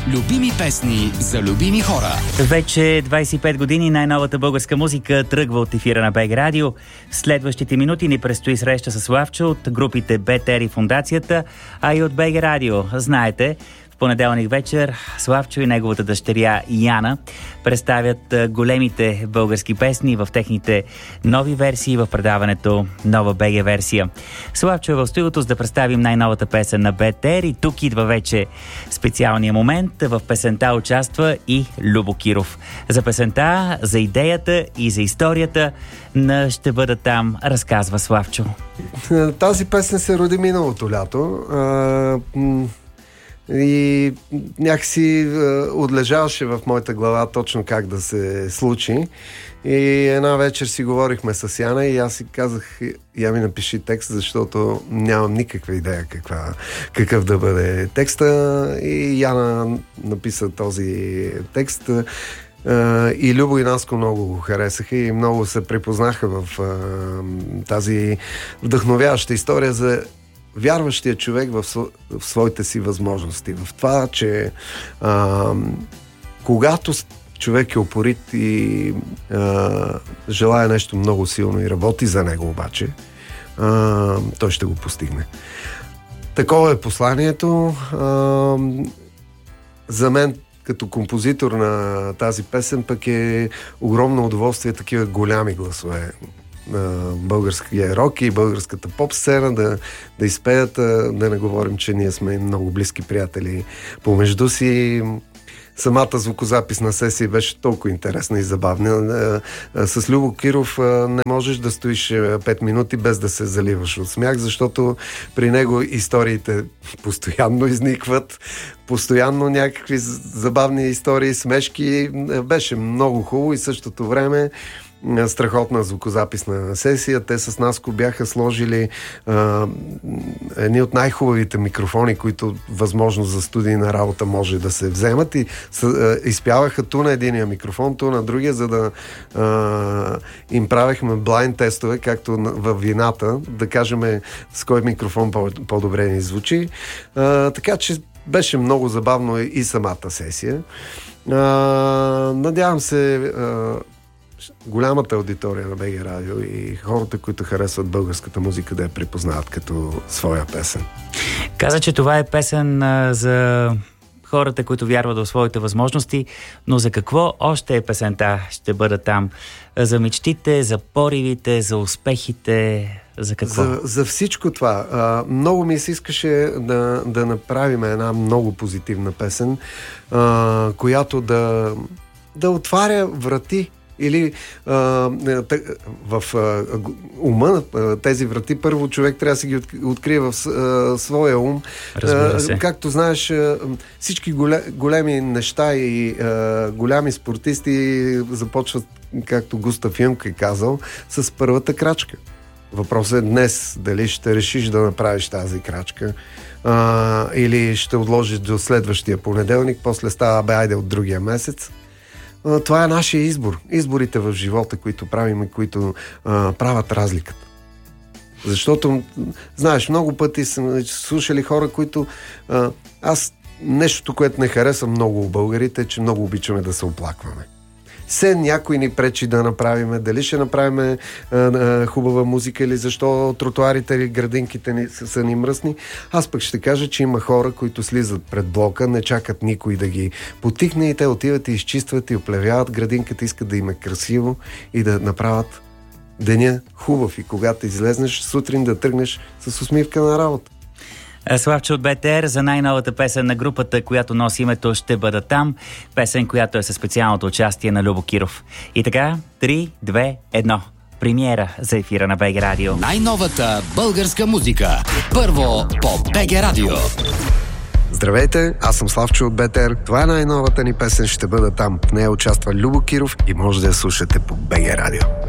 Любими песни за любими хора. Вече 25 години най-новата българска музика тръгва от ефира на БГ Радио. В следващите минути ни предстои среща с Славчо от групите БТР и Фондацията, а и от БГ Радио. Знаете, понеделник вечер Славчо и неговата дъщеря Яна представят големите български песни в техните нови версии в предаването Нова БГ версия. Славчо е в студиото, за да представим най-новата песен на БТР и тук идва вече специалния момент. В песента участва и Любо Киров. За песента, за идеята и за историята на "Ще бъда там" разказва Славчо. Тази песен се роди миналото лято. И някакси отлежаваше в моята глава точно как да се случи. И една вечер си говорихме с Яна и аз си казах: я ми напиши текст, защото нямам никаква идея какъв да бъде текста. И Яна написа този текст. И Любо и Наско много го харесаха и много се припознаха в тази вдъхновяваща история за вярващия човек в своите си възможности. В това, че когато човек е упорит и желая нещо много силно и работи за него обаче, той ще го постигне. Такова е посланието. За мен, като композитор на тази песен, пък е огромно удоволствие такива голями гласове на българския рок и българската поп-сцена да изпеят, да не говорим, че ние сме много близки приятели помежду си. Самата звукозаписна сесия беше толкова интересна и забавна. С Любо Киров не можеш да стоиш 5 минути без да се заливаш от смях, защото при него историите постоянно изникват, постоянно някакви забавни истории, смешки. Беше много хубаво и същото време страхотна звукозаписна сесия. Те с Наско бяха сложили едни от най-хубавите микрофони, които възможно за студийна работа може да се вземат, и изпяваха ту на единия микрофон, ту на другия, за да им правихме блайнд тестове, както във вината, да кажем с кой микрофон по-добре ни звучи. Така че беше много забавно и самата сесия. Надявам се голямата аудитория на БГ Радио и хората, които харесват българската музика, да я припознават като своя песен. Каза, че това е песен за хората, които вярват в своите възможности, но за какво още е песента "Ще бъда там"? За мечтите, за поривите, за успехите, за какво? За всичко това. Много ми се искаше да направим една много позитивна песен, която да отваря врати. Или в ума тези врати, първо човек трябва да си ги открие в своя ум. Както знаеш, всички големи неща и голями спортисти започват, както Густав Юнг е казал, с първата крачка. Въпросът е днес дали ще решиш да направиш тази крачка, или ще отложиш до следващия понеделник, после става айде от другия месец. Това е нашия избор. Изборите в живота, които правим и които правят разликата. Защото, знаеш, много пъти съм слушали хора, които... Аз нещото, което не харесвам много у българите, е, че много обичаме да се оплакваме. Все някой ни пречи да направим, дали ще направим хубава музика или защо тротуарите или градинките са ни мръсни. Аз пък ще кажа, че има хора, които слизат пред блока, не чакат никой да ги потикне и те отиват и изчистват и оплевяват градинката, искат да им е красиво и да направят деня хубав, и когато излезнеш сутрин да тръгнеш с усмивка на работа. Славчо от БТР за най-новата песен на групата, която носи името "Ще бъда там", песен, която е със специалното участие на Любо Киров. И така, 3, 2, 1. Премиера за ефира на БГ Радио. Най-новата българска музика. Първо по БГ Радио. Здравейте, аз съм Славчо от БТР. Това е най-новата ни песен "Ще бъда там". В нея участва Любо Киров и може да я слушате по БГ Радио.